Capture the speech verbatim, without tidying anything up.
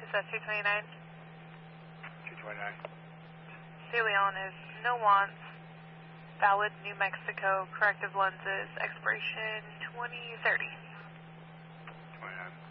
that two twenty-nine? two twenty-nine. De Leon is no wants, valid New Mexico, corrective lenses, expiration twenty thirty. twenty-nine.